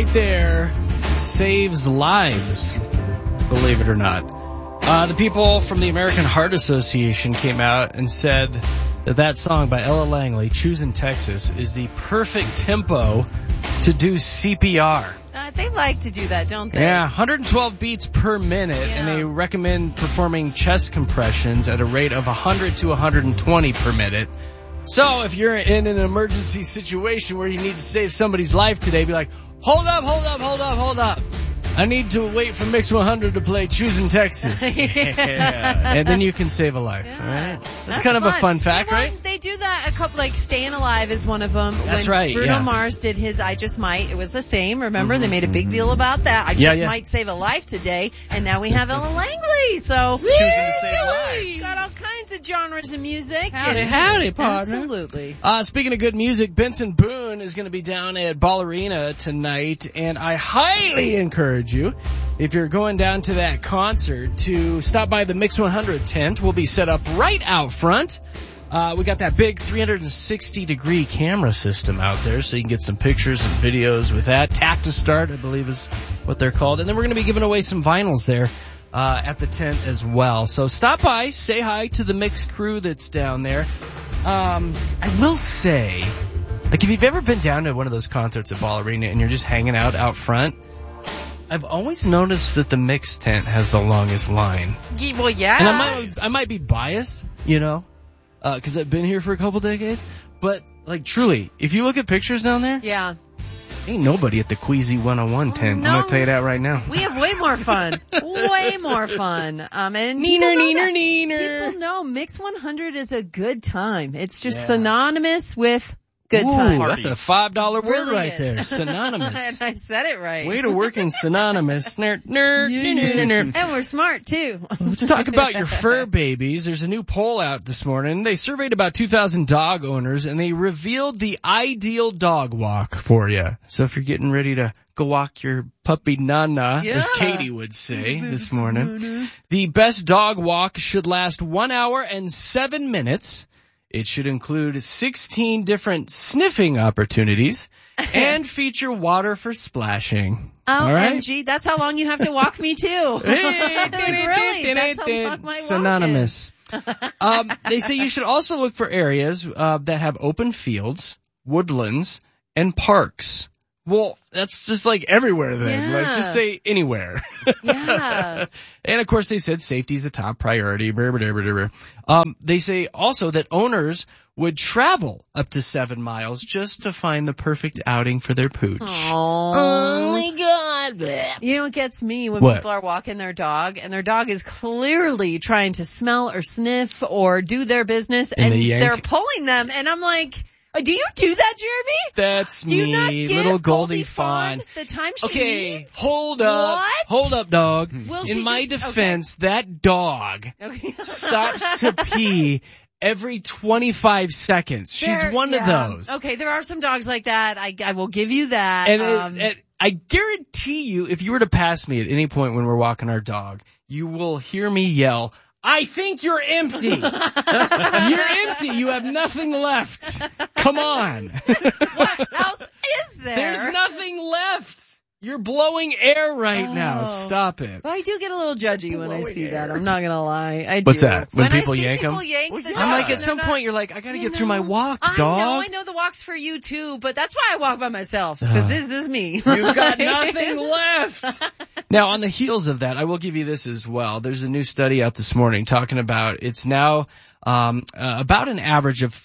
right there saves lives, believe it or not. The people from the American Heart Association came out and said that song by Ella Langley, Choosing Texas, is the perfect tempo to do CPR. They like to do that, don't they? Yeah, 112 beats per minute, and they recommend performing chest compressions at a rate of 100 to 120 per minute. So if you're in an emergency situation where you need to save somebody's life today, be like, hold up. I need to wait for Mix 100 to play Choosing Texas. Yeah. And then you can save a life, all right? That's kind of a fun fact, right? They do that a couple, like Staying Alive is one of them. That's when right, Bruno Mars did his I Just Might, it was the same. Remember, they made a big deal about that. I just might save a life today. And now we have Ella Langley. So, choosing to save lives. Got all kinds of genres of music. Howdy, partner. Absolutely. Speaking of good music, Benson Boone is going to be down at Ballerina tonight, and I highly encourage you, if you're going down to that concert, to stop by the Mix 100 tent. We'll be set up right out front. We got that big 360-degree camera system out there, so you can get some pictures and videos with that. Tap to Start, I believe, is what they're called. And then we're going to be giving away some vinyls there at the tent as well. So stop by, say hi to the Mix crew that's down there. I will say, like, if you've ever been down to one of those concerts at Ballerina and you're just hanging out front, I've always noticed that the Mix tent has the longest line. Well, yeah. And I might be biased, because I've been here for a couple decades. But, like, truly, if you look at pictures down there, ain't nobody at the Queasy 101 tent. No. I'm going to tell you that right now. We have way more fun. Way more fun. And Neener. people know Mix 100 is a good time. It's just synonymous with good time. That's a $5 word really right there. Synonymous. And I said it right. Way to work in synonymous. Nerd. And we're smart, too. Let's talk about your fur babies. There's a new poll out this morning. They surveyed about 2,000 dog owners, and they revealed the ideal dog walk for you. So if you're getting ready to go walk your puppy Nana, as Katie would say this morning, the best dog walk should last 1 hour and 7 minutes. It should include 16 different sniffing opportunities and feature water for splashing. Oh, right? MG, that's how long you have to walk me, too. Really? That's how long my synonymous. They say you should also look for areas that have open fields, woodlands, and parks. Well, that's just like everywhere then. Yeah. Like, just say anywhere. Yeah. And of course they said safety's the top priority. They say also that owners would travel up to 7 miles just to find the perfect outing for their pooch. Oh my God. You know what gets me when people are walking their dog and their dog is clearly trying to smell or sniff or do their business and they're pulling them and I'm like, do you do that, Jeremy? That's do you not me, give little Goldie Fawn. The time she needs? Hold up. What? Hold up, dog. In my defense, that dog stops to pee every 25 seconds. She's one of those. Okay, there are some dogs like that. I will give you that. And I guarantee you, if you were to pass me at any point when we're walking our dog, you will hear me yell, I think you're empty. You're empty. You have nothing left. Come on. What else is there? There's nothing left. You're blowing air right now. Stop it. Well, I do get a little judgy when I see that. I'm not going to lie. I do. What's that? When people I see yank people them? yank the I'm like, dogs at some point, you're like, I got to get through my walk, dog. I know the walk's for you too, but that's why I walk by myself, because this is me. You've got nothing left. Now, on the heels of that, I will give you this as well. There's a new study out this morning talking about it's now about an average of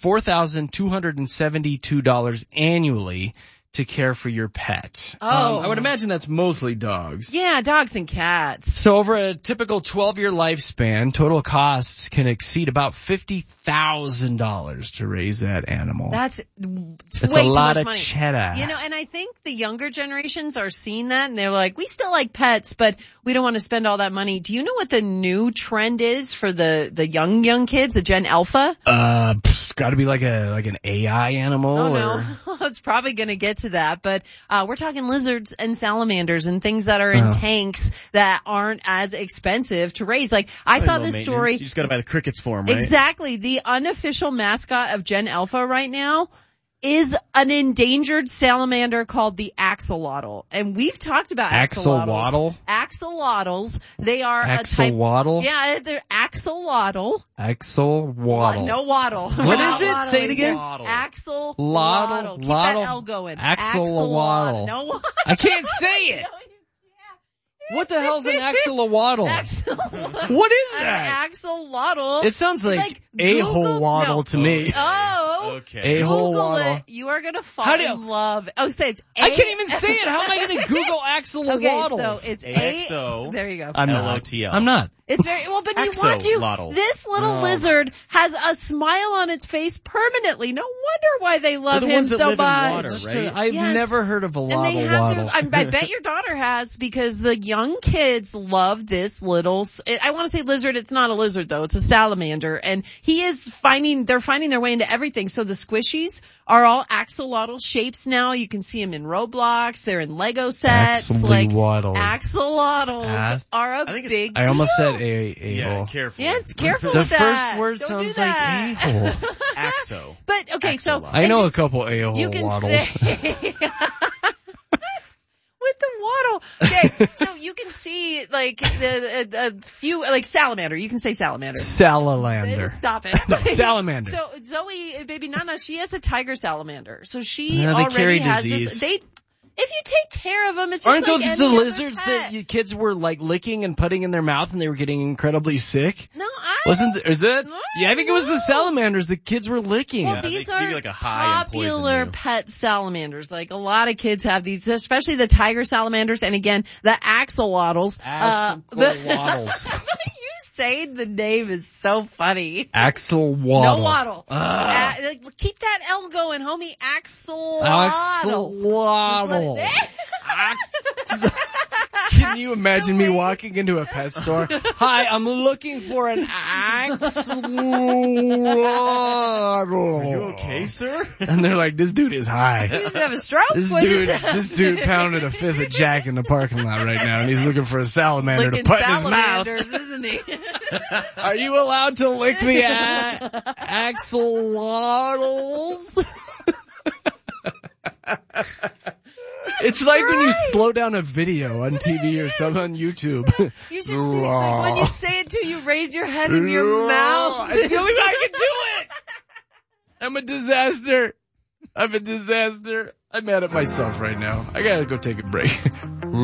$4,272 annually to care for your pet. I would imagine that's mostly dogs. Yeah, dogs and cats. So over a typical 12-year lifespan, total costs can exceed about $50,000 to raise that animal. That's a lot of cheddar. You know, and I think the younger generations are seeing that, and they're like, we still like pets, but we don't want to spend all that money. Do you know what the new trend is for the young kids, the Gen Alpha? Got to be like an AI animal. Oh, no. It's probably going to get to that, but we're talking lizards and salamanders and things that are in tanks that aren't as expensive to raise. Like, I saw this story. You just got to buy the crickets for them, right? Exactly. The unofficial mascot of Gen Alpha right now is an endangered salamander called the axolotl. And we've talked about axolotls. Axolotls. They are a type. Yeah, they're axolotl. Axolotl. No waddle. What is it? Say it again. Axolotl. Keep that L going. Axolotl. No waddle. I can't say it. What the hell's an axolotl? What is that? An axolotl. It sounds like a-hole waddle to me. Oh. Okay. A-hole waddle. You are going to fall in love. Oh, say it's I can't even say it. How am I going to Google axolotl? Okay, so it's A-X-O. There you go. L-O-T-L. I'm not. It's very, well, but you want to. This little lizard has a smile on its face permanently. No wonder why they love him so much. Water, right? I've never heard of a waddle. I bet your daughter has, because the young kids love this little, I want to say lizard. It's not a lizard though. It's a salamander. And they're finding their way into everything. So the squishies are all axolotl shapes now. You can see them in Roblox. They're in Lego sets. Axolotls are a big deal. I almost said a-hole. Yeah, careful. Yes, careful with that. The first word sounds like a-hole. Axo. But, okay, so. I know a couple a-hole waddles. With the waddle. Okay, so you can see, like, a few, like salamander. You can say salamander. Salamander. Stop it. No, salamander. So Zoe, baby Nana, she has a tiger salamander. So she already has disease. this. If you take care of them, it's just Aren't like those the lizards that you kids were like licking and putting in their mouth and they were getting incredibly sick? No, is it? Yeah, I think it was the salamanders the kids were licking. Well, these are like a popular pet salamanders. Like a lot of kids have these, especially the tiger salamanders, and again, the axolotls. Axolotls. You saying the name is so funny. Axolotl. No waddle. Keep that L going, homie. Axolotl. Axolotl. Can you imagine me walking into a pet store? Hi, I'm looking for an axolotl. Are you okay, sir? And they're like, this dude is high. He doesn't have a stroke? This dude pounded a fifth of Jack in the parking lot right now, and he's looking for a salamander to put in his mouth. Isn't he? Are you allowed to lick the axolotls? It's like when you slow down a video on TV or something on YouTube. You should see, like, when you say it too, you raise your head in your mouth. It's the only way I can do it. I'm a disaster. I'm mad at myself right now. I gotta go take a break.